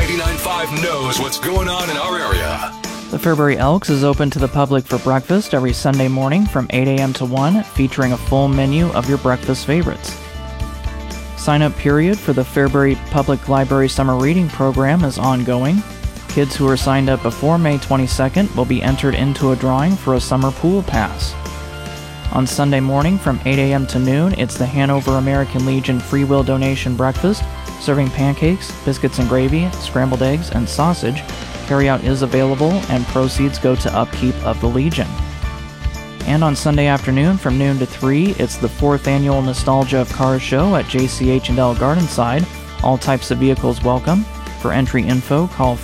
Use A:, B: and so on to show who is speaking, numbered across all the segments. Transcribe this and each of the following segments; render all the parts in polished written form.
A: 99.5 knows what's going on in our area.
B: The Fairbury Elks is open to the public for breakfast every Sunday morning from 8 a.m. to 1, featuring a full menu of your breakfast favorites. Sign-up period for the Fairbury Public Library Summer Reading Program is ongoing. Kids who are signed up before May 22nd will be entered into a drawing for a summer pool pass. On Sunday morning from 8 a.m. to noon, it's the Hanover American Legion Free Will Donation Breakfast, serving pancakes, biscuits and gravy, scrambled eggs, and sausage. Carryout is available, and proceeds go to upkeep of the Legion. And on Sunday afternoon from noon to 3, it's the 4th annual Nostalgia of Cars show at JCH&L Gardenside. All types of vehicles welcome. For entry info, call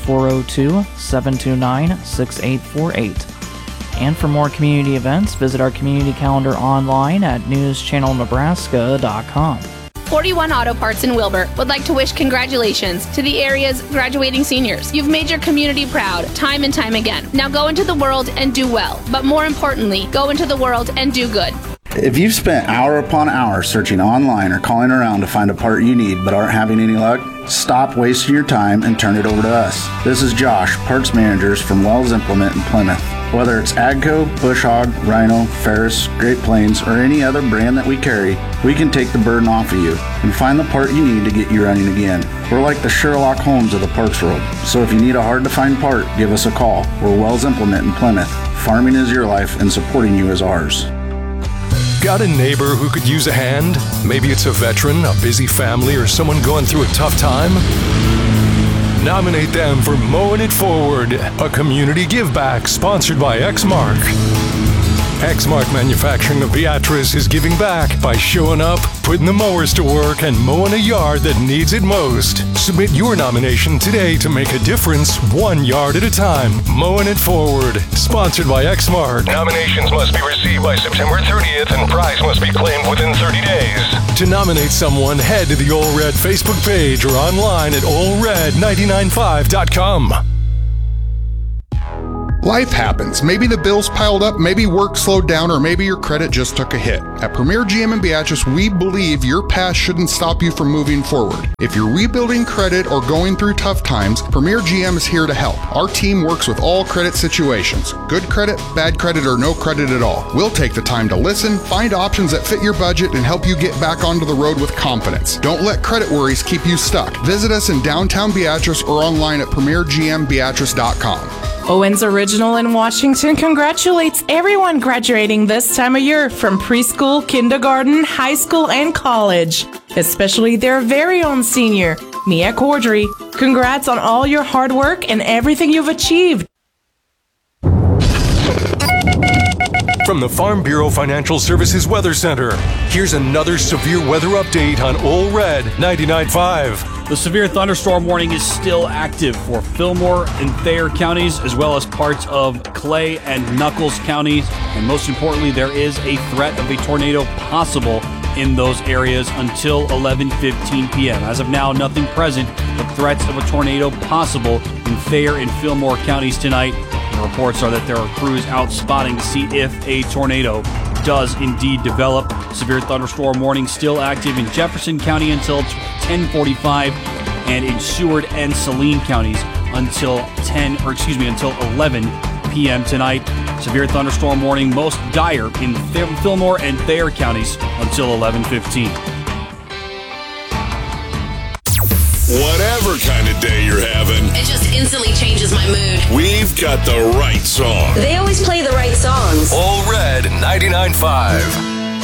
B: 402-729-6848. And for more community events, visit our community calendar online at newschannelnebraska.com.
C: 41 Auto Parts in Wilbur would like to wish congratulations to the area's graduating seniors. You've made your community proud time and time again. Now go into the world and do well, but more importantly, go into the world and do good.
D: If you've spent hour upon hour searching online or calling around to find a part you need but aren't having any luck, stop wasting your time and turn it over to us. This is Josh, Parts Managers from Wells Implement in Plymouth. Whether it's AGCO, Bush Hog, Rhino, Ferris, Great Plains, or any other brand that we carry, we can take the burden off of you and find the part you need to get you running again. We're like the Sherlock Holmes of the parts world, so if you need a hard-to-find part, give us a call. We're Wells Implement in Plymouth. Farming is your life and supporting you is ours.
A: Got a neighbor who could use a hand? Maybe it's a veteran, a busy family, or someone going through a tough time? Nominate them for Mowing It Forward, a community give-back sponsored by Exmark. Exmark Manufacturing of Beatrice is giving back by showing up, putting the mowers to work, and mowing a yard that needs it most. Submit your nomination today to make a difference 1 yard at a time. Mowing It Forward, sponsored by Exmark. Nominations must be received by September 30th and prize must be claimed within 30 days. To nominate someone, head to the Ole Red Facebook page or online at olered995.com.
E: Life happens. Maybe the bills piled up, maybe work slowed down, or maybe your credit just took a hit. At Premier GM in Beatrice, we believe your past shouldn't stop you from moving forward. If you're rebuilding credit or going through tough times, Premier GM is here to help. Our team works with all credit situations. Good credit, bad credit, or no credit at all. We'll take the time to listen, find options that fit your budget, and help you get back onto the road with confidence. Don't let credit worries keep you stuck. Visit us in downtown Beatrice or online at premiergmbeatrice.com.
F: Owens Original in Washington congratulates everyone graduating this time of year from preschool, kindergarten, high school, and college, especially their very own senior, Mia Cordry. Congrats on all your hard work and everything you've achieved.
A: From the Farm Bureau Financial Services Weather Center, here's another severe weather update on Ole Red 99.5.
G: The severe thunderstorm warning is still active for Fillmore and Thayer counties, as well as parts of Clay and Nuckolls counties. And most importantly, there is a threat of a tornado possible in those areas until 11:15 p.m. As of now, nothing present, but threats of a tornado possible in Thayer and Fillmore counties tonight. The reports are that there are crews out spotting to see if a tornado does indeed develop. Severe thunderstorm warning still active in Jefferson County until 10:45, and in Seward and Saline counties until 11 p.m. tonight. Severe thunderstorm warning most dire in Fillmore and Thayer counties until 11:15.
H: Whatever kind of day you're having,
I: it just instantly changes my mood.
H: We've got the right song.
I: They always play the right songs.
A: Ole Red 99.5.